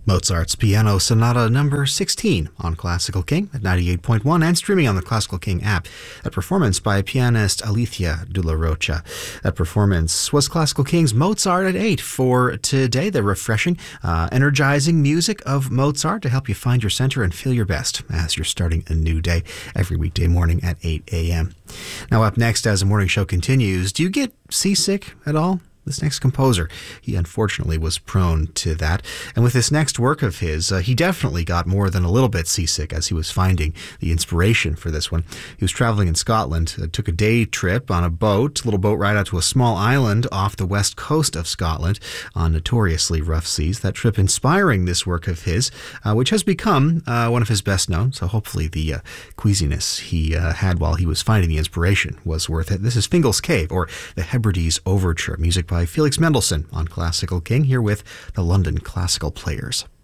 Mozart's Piano Sonata number 16 on Classical King at 98.1 and streaming on the Classical King app. That performance by pianist Alicia de la Rocha. That performance was Classical King's Mozart at 8 for today. The refreshing, energizing music of Mozart to help you find your center and feel your best as you're starting a new day every weekday morning at 8 a.m. Now up next, as the morning show continues, do you get seasick at all? This next composer, he unfortunately was prone to that. And with this next work of his, he definitely got more than a little bit seasick as he was finding the inspiration for this one. He was traveling in Scotland, took a day trip on a little boat ride out to a small island off the west coast of Scotland on notoriously rough seas. That trip inspiring this work of his, which has become one of his best known. So hopefully the queasiness he had while he was finding the inspiration was worth it. This is Fingal's Cave, or the Hebrides Overture, music by Felix Mendelssohn on Classical King, here with the London Classical Players.